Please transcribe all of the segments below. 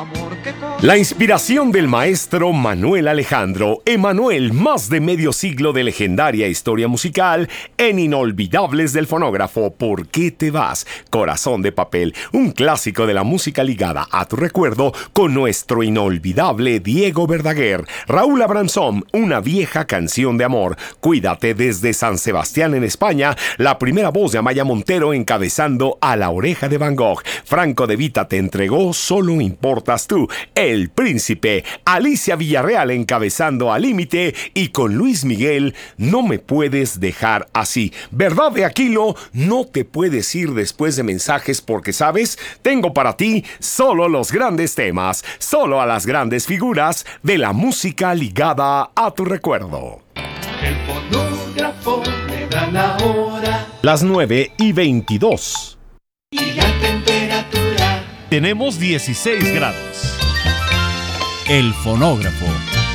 La inspiración del maestro Manuel Alejandro, Emanuel, más de medio siglo de legendaria historia musical en Inolvidables del Fonógrafo. ¿Por qué te vas? Corazón de papel, un clásico de la música ligada a tu recuerdo con nuestro inolvidable Diego Verdaguer. Raúl Abranzón, una vieja canción de amor. Cuídate desde San Sebastián en España, la primera voz de Amaya Montero encabezando a La Oreja de Van Gogh. Franco De Vita te entregó Solo importas tú. El Príncipe, Alicia Villarreal encabezando Al Límite y con Luis Miguel, No me puedes dejar así. ¿Verdad de Aquilo? No te puedes ir después de mensajes porque, ¿sabes? Tengo para ti solo los grandes temas, solo a las grandes figuras de la música ligada a tu recuerdo. El fonógrafo me da la hora. Las 9:22. Y la temperatura. Tenemos 16 grados. El fonógrafo.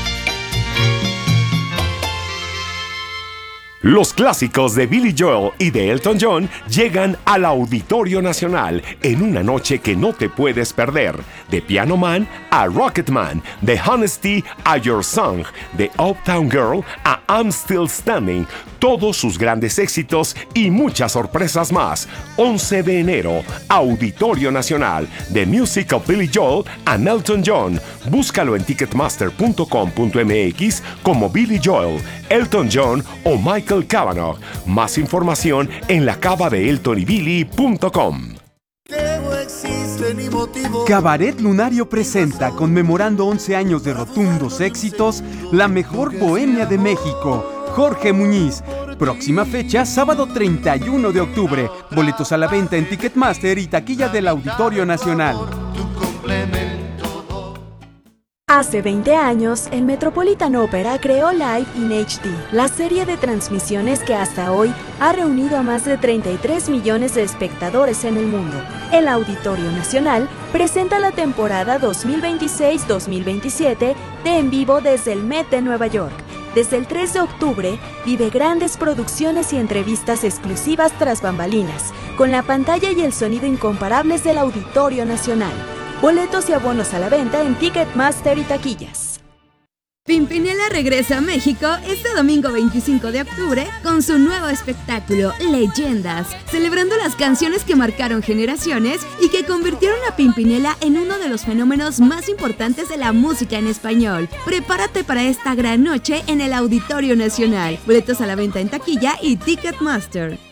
Los clásicos de Billy Joel y de Elton John llegan al Auditorio Nacional en una noche que no te puedes perder. De Piano Man a Rocket Man, de Honesty a Your Song, de Uptown Girl a I'm Still Standing, todos sus grandes éxitos y muchas sorpresas más. 11 de enero, Auditorio Nacional, The Music of Billy Joel and Elton John. Búscalo en ticketmaster.com.mx como Billy Joel, Elton John o Michael Cavanaugh. Más información en lacavadeeltonybilly.com. Cabaret Lunario presenta, conmemorando 11 años de rotundos éxitos, la mejor bohemia de México. Jorge Muñiz. Próxima fecha, sábado 31 de octubre. Boletos a la venta en Ticketmaster y taquilla del Auditorio Nacional. Hace 20 años, el Metropolitan Opera creó Live in HD, la serie de transmisiones que hasta hoy ha reunido a más de 33 millones de espectadores en el mundo. El Auditorio Nacional presenta la temporada 2026-2027 de En Vivo desde el Met de Nueva York. Desde el 3 de octubre, vive grandes producciones y entrevistas exclusivas tras bambalinas, con la pantalla y el sonido incomparables del Auditorio Nacional. Boletos y abonos a la venta en Ticketmaster y taquillas. Pimpinela regresa a México este domingo 25 de octubre con su nuevo espectáculo Leyendas, celebrando las canciones que marcaron generaciones y que convirtieron a Pimpinela en uno de los fenómenos más importantes de la música en español. Prepárate para esta gran noche en el Auditorio Nacional. Boletos a la venta en taquilla y Ticketmaster.